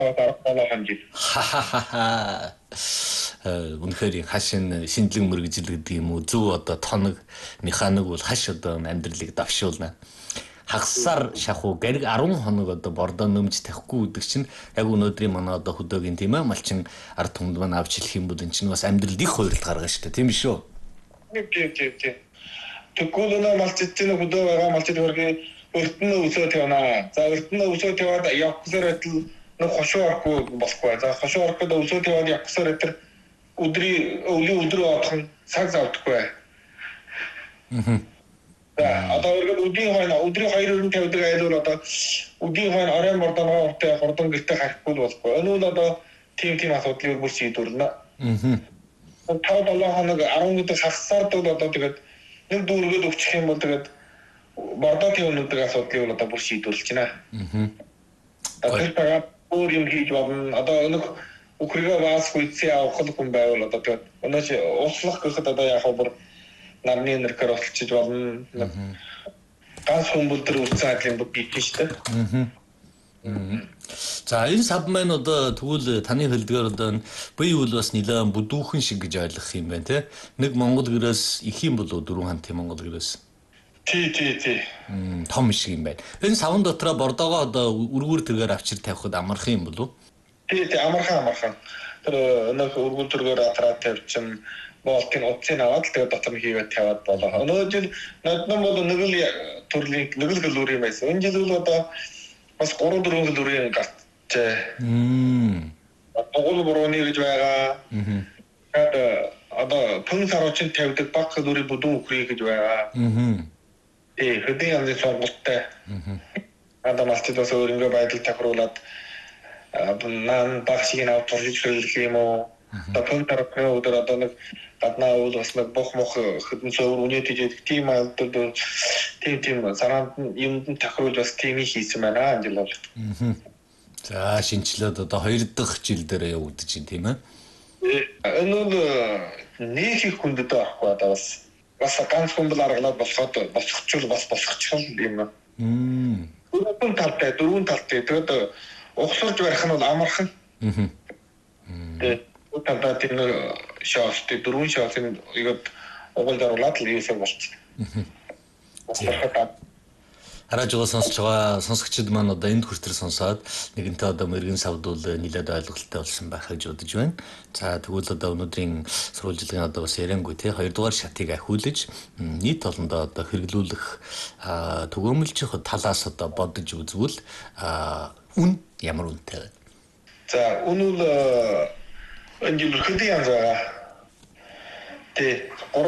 Хахахаа. Үнэхээр хашин шинжлэх мэргэжил гэдэг юм уу зөв одоо тоног механик бол хаш одоо амьдралыг давшуулна. Хагасаар шахуу гэрэг 10 хоног одоо бордоо нөмж тавихгүй гэдэг чинь яг өнөөдрийн манай одоо хөдөөгийн тийм ээ малчин ард түмэнд маань авч хэлэх юм бол энэ чинь бас амьдралд их хувиралт гаргана шүү дээ тийм биш үү? Тийм. Тэгвэл нөө малчдын хөдөө байгаа малчд хөргийн өртнө өсөөд явна. За өртнө өсөөд яваад явахсаар байтал нөө хошуу орохгүй болохгүй. За хошуу орохгүй өсөөд яваад явахсаар байтал өдрөө одох нь цаг завдахгүй. Одоо өдрийн хойно 2:50 айлуул одоо өдрийн хойно оройн бордонгоо уртаа хурдан гэртээ харахгүй болохгүй. Өнөө одоо тийм асуудлыг бүр шийдвэрлэнэ. 5-7 хоног 10 өдөр хагасаар дэл одоо тэгээд нэг дүүргээд өгчих юм бол тэгээд бордоо төвнүүдийн асуудлыг одоо бүр шийдвэрлэж байна. Тэгэхээр тагаад өөр юм хийж болно. Одоо нэг Украине бас хүчээ авах хүн байвал одоо тэгээд өнөөч уучлах гэхэд одоо яг бүр нарны нэрээр олчиж болно. Ганц хүмүүс төр үсцэн ажлын бүгд бий шүү дээ. За энэ сав маань одоо тэгвэл таны хэлдгээр одоо бие үл бас нэлээд бүдүүхэн шиг гэж ойлгох юм байна те. Нэг монгол гэрээс их юм болоо 4 ханти монгол гэрээс. Тий. Том шиг юм байна. Энэ савн дотроо бордоогоо одоо үргүүр тэргээр авчир тавихад амархан юм болов? Тий амархан. Тэр нэг үргүүр тэргээр атраа тавьчихсан болтын утсын аваад тэгээд дотор нь хийгээд тавиад болоо. Өнөөдөр надад бол нэг л төрлийн нэг л гэлүүр юм байсан. Энэ жил бол одоо бас 3-4 гэлүүрийн гарчээ. Огол борооны гэж байгаа. Тэгээд одоо пүн саруучин тавьдаг баг гэлүүрийн бүдүүн үхрий гэж байгаа. Хэдийн янзын сонголттой. Одоо малчд бас өөрөнгөө байдал тохируулаад наан багшиг нь авторж хэлэх юм уу? Одоо пүн саруучин өдөр одоо нэг гаднаа уул бас нэг бох хэдэн цөөр үнэт хийдэг тийм алдад тийм санаанд юмд тохируулж бас тийм хийсэн байна энэ жил бол. За шинчлээд одоо 2 дахь жил дээр явагдаж байна тийм ээ. Энэ бол нэг их хүндэд байхгүй одоо бас ганц хүн бол аргалаад босчихвол юм. Дөрвөн талтай тэгээд ухсарж барих нь бол амархан. Тэгээд утаа тийм шост 4 шостын игээд угол даруулаад л юусаа болчих. Хараад сонсож байгаа сонсогчид маань одоо энд хүртэл сонсоод нэгэнтээ одоо мэрэгэн савдуул нэлээд ойлголттой болсон байх гэж бодож байна. За тэгвэл одоо өнөөдрийн сурвалжлагын одоо бас яриангүй те 2 дугаар шатыг ахиулж нийт олондоо одоо хэрэглүүлэх төгөөмөлжих талаас одоо бодож үзвэл үн ямар үнэтэй вэ? За үн бол энэ хэдийн янз байгаа. Тэ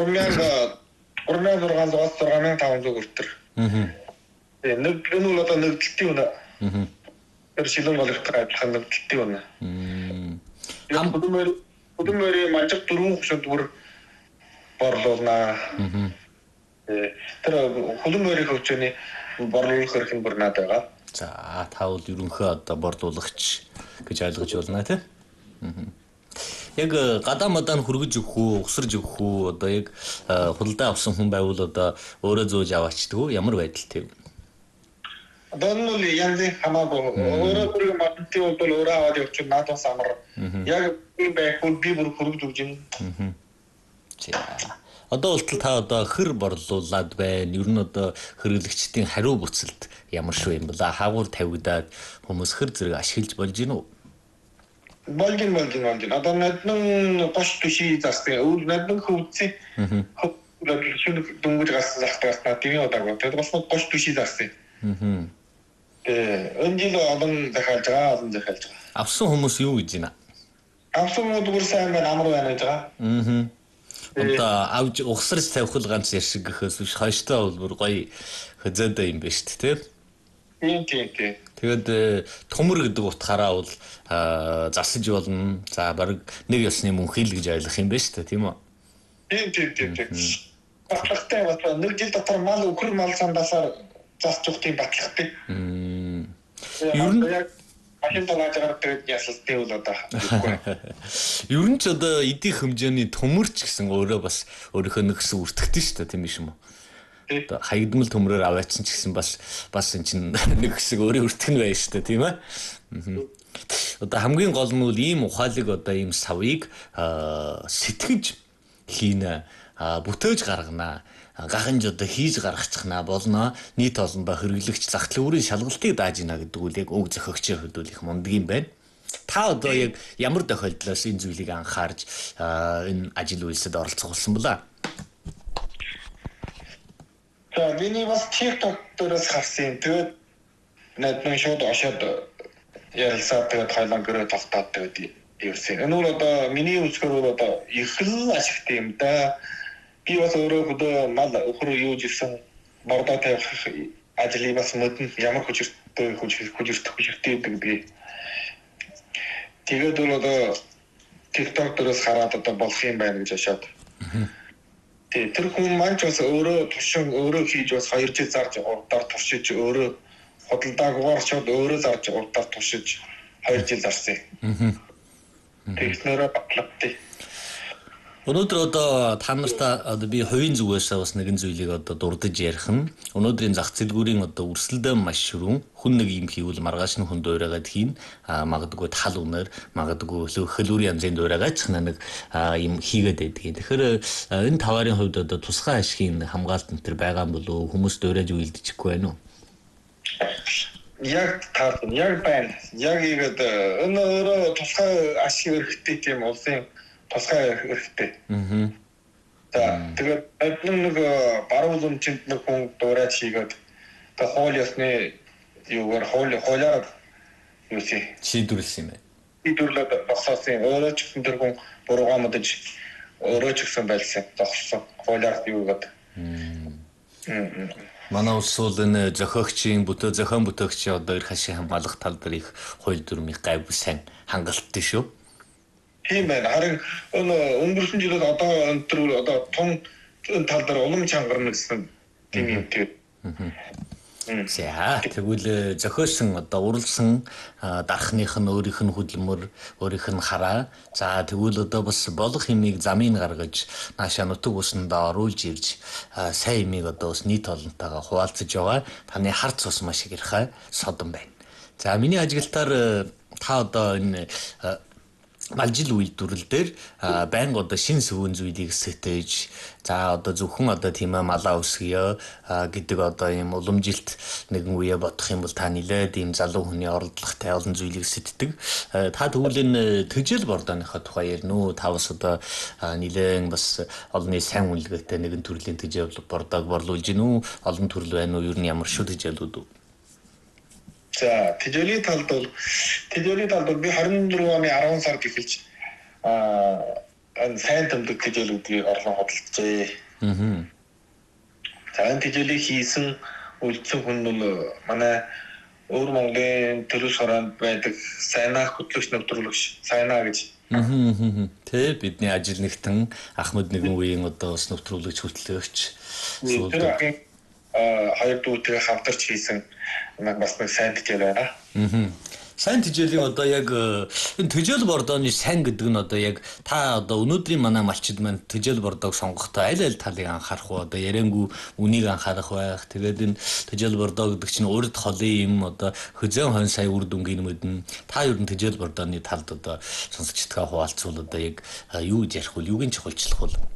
3600-6500 хүртэр. Нэг энэ бол одоо нэгдэлтийн үнэ. Тэр шилэн болох гайхах нэгдэлтийн үнэ. Хөдөлмөрийн манжиг 4 хөшөнд бүр борлуулна. Тэр хөдөлмөрийн хөвчөний борлуулах хэрэг нь бүр надад байгаа. За та бол ерөнхий одоо борлуулагч гэж ойлгож байна тийм. Яг гадаа мадаан хүргэж өгөх үү, усарж өгөх үү, одоо яг худалдаа авсан хүн байвал одоо өөрөө зөөж аваачдаг уу? Ямар байдалтай вэ? Одоо энэ бол янзын хамаагүй. Өөрөө бүрийн мадтай бол өөрөө аваад явчих надаас амар. Яг би байхад би бүр хүргэж өгч юм. Одоо болтол та одоо хэр борлуулад байна? Ер нь одоо хэрэглэгчдийн хариу буцалд ямар шүү юм бэ? Хаагур тавигдаад хүмүүс хэр зэрэг ашиглаж болж гинэ үү? Болгин. Одоо надад гош туши застай. Надад хөвцөө. Хөвцөө дүнгэж гасан захтаасна тийм удааг. Тэгээд бас гош туши застай. Энэ жил олон захиалж байгаа. Авсан хүмүүс юу гэж байна? Авсан хүмүүс бүр сайн байна, амар байна гэж байгаа. Одоо авж ухсарч тавих л ганц яшиг гэхээс биш хойштоо бол бүр гоё хөзөөдөө юм байна шүү дээ, тийм. Тэгээд төмөр гэдэг утгаараа бол засаж болно. За баг нэг ёсны мөнхий л гэж ойлгох юм байна шүү дээ, тийм үү? Тийм. Батлагтай байна. Нэг жил дотор мал өхөр мал сандасаар засч өгөх тийм батлагтай. Ер нь яг ахин танаажгаар тэгээд ясалтай бол одоо. Ер нь ч одоо эдийн хэмжээний төмөрч гэсэн өөрөө бас өөрийнхөө нэг хэсэг үртгэдэг шүү дээ, тийм биш юм уу? Одоо хаягдмал төмрөөр аваачсан ч гэсэн бас энэ чинь нэг хэсэг өөрөө өртгөн байж шүү дээ, тийм ээ? Одоо хамгийн гол нь бол ийм ухаалаг одоо ийм савыг сэтгэж хийнэ, бүтээж гаргана. Гаханж одоо хийж гаргачихна болно. Нийт олондоо хэрэглэгч зах зээлийн шалгалтыг дааж ийнэ гэдэг үл яг уг зохиогчийн хувьд бол их мундаг юм байна. Та одоо яг ямар тохиолдлоос энэ зүйлийг анхаарч энэ ажил үйлсэд оролцох болсон бэлээ? За миний бас TikTok дээрээс харсан. Тэгээд надад шууд ошоод ярилцаад тэгээд хойлон гэрээ тогтоод тэгээд ирсэн. Энэ бол одоо миний үзэхээр бол одоо их л ашигтай юм да. Би бас өөрөө хөдөө мал өхөр юу жисэн бордоо тавих ажлыг бас мэдэн ямар хүчтэй гэдэг. Тэгээд бол одоо TikTok дээрээс хараад одоо болох юм байна гэж ашаад. Тэр хүн маань ч бас өөрөө туршин өөрөө хийж бас 2 жил зарж урдаар туршиж өөрөө худалдаагүйгээр ч өөрөө зарж урдаар туршиж 2 жил зарсан. Тэгснээрээ батлагтай. Өнөөдөр одоо та нартай одоо би хувийн зүгээс бас нэгэн зүйлийг одоо дурдж ярих нь өнөөдрийн зах зээлгүүрийн одоо өрсөлдөөн маш ширүүн хүн нэг юм хийвэл маргааш нь хүн дуурайгаад хийн магадгүй тал үнээр магадгүй хөлөөрийн янзын дуурайгаад ч нэг юм хийгээд байдгийг. Тэгэхээр энэ таварын хувьд одоо тусгай ашигын хамгаалалт энэ төр байгаа юм болов хүмүүс дуурайж үйлдэчихгүй байна уу? Яг таарсан яг байна. Яг игээд энэ өөрөө тусгай ашиг хэрэгтэй тийм улсын тусгай хэрэгтэй. За тэгээд нэг баруун зүмчэнд нэг хүн дуурайж хийгээд тэг хоол ёсны юугаар хоолоор юуси шийдвэрлсэн юм байна. Шийдвэрлээд босоосон. Өөрөө ч гэсэн тэр хүн буруугаа мэдэж өөрөө ч гэсэн байлсан. Зогссон. Хоолоор юугаад. Манай улс бол энэ зохиогчийн зохион бүтээгчийн одоо эрх ашиг хамгаалах тал дээр их хууль дүрмийн гайвуу сайн хангалттай шүү. Тийм байна. Харин өнгөрсөн жилд одоо өнтөр одоо тун тал дээр улам чангарна гэсэн тийм юм тийм. За тэгвэл зохиосон одоо уралсан дарахных нь өөрийнх нь хөдөлмөр өөрийнх нь хараа. За тэгвэл одоо бас болох юмыг замыг гаргаж наашаа нутаг усандаа оруулж ирж сайн юмыг одоо бас нийт олонтойгоо хуваалцаж байгаа. Таны харц бас маш их ярихай содон байна. За миний ажиглалтаар та одоо энэ малжил үйлдвэрлэл дээр байнга одоо шин сөвөн зүйлийг сэтэж за одоо зөвхөн одоо тийм малаа өсгөё гэдэг одоо ийм уламжилт нэгэн үе бодох юм бол та нилээд ийм залуу хүний оролдлоготой олон зүйлийг сэтдэг. Та тэгвэл энэ төжил бордооныхоо тухай ярина уу? Та бас одоо нилээн бас олонний сайн үнэлгээтэй нэгэн төрлийн төжил бордоог борлуулж гин үү? Олон төрөл байна уу? Ер нь ямар шүү төжилүүд үү? За тэжээлийн талд бол би 24 оны 10 сард эхэлж сайн тэмдэг тэжээлүүдийг орлон хөдөлжээ. За энэ тэжээлийг хийсэн үлдсэн хүн бол манай өвөр Монголын төрөл хороонд байдаг сайнаа хөтлөгч нэвтрүүлэгч сайнаа гэж. Тэ бидний ажил нэгтэн Ахмад нэгэн үеийн одоо бас нэвтрүүлэгч хөтлөгч сүүлд хоёр дүүтэйгээ хамтарч хийсэн нэг бас нэг сайн тэжээл байна. Сайн тэжээлийн одоо яг энэ тэжээл бордооны сайн гэдэг нь одоо яг та одоо өнөөдрийн манай малчид маань тэжээл бордоог сонгохдоо аль талыг анхаарах вэ? Одоо ярэнгүй үнийг анхаарах байх. Тэгээд энэ тэжээл бордоо гэдэг чинь урд холын юм одоо хөзөн хон сая үр дүнгийн мэднэ. Та ер нь тэжээл бордооны талд одоо сонсогчдгаа хуваалцвал одоо яг юу гэж ярих вэ? Юугийн чухалчлах вэ?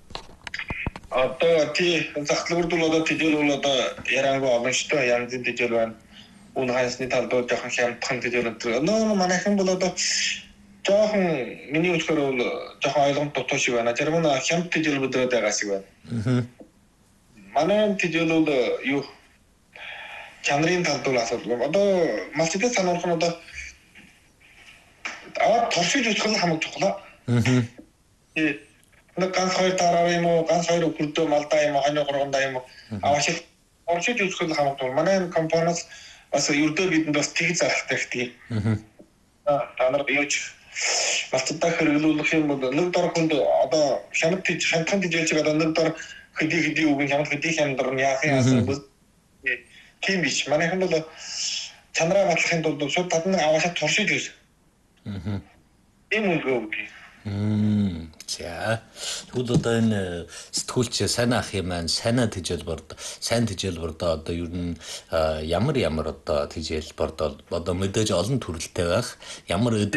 Одоо тий зах зээлүүд бол одоо тэжээл бол одоо ярангуй олон шүү дээ. Янзын тэжээл байна. Үн хансны талд бол жоохон хямдхан тэжээл өнтер. Манайхан бол одоо жоохон миний үзэхээр бол жоохон ойлгомж дутуу шиг байна. Зарим нь хямд тэжээл өдрөөд байгаа шиг байна. Манай тэжээл бол юу чанарын талд бол асуудал. Одоо малчидад сануулах нь одоо туршиж үзэх нь хамаг чухал. Нэг ганц хоёр тараар юм уу, ганц хоёр өглөө малдаа юм уу, хоног ургандаа юм уу. Авашиг туршиж үзэх нь хамаг чухал. Манай компаниас бас ердөө бидэнд бас тэг зарахтай гэдэг. Та нар юуч малчдаа хэрэглүүлэх юм бол нэг дор хүнд одоо хямдхан тэжээлж одоо нэг дор хэдий үгэн хямдар нь яахын асуу. Тийм биш. Манайхан бол чанараа батлахын тулд шууд тадны аваашаа туршиж үз. Ийм үгүй. За тэгвэл одоо энэ сэтгүүлч сайн ах юм маань сайн тижэлбэрд одоо ер нь ямар одоо тижэлбэрд одоо мэдээж олон төрөлтэй байх ямар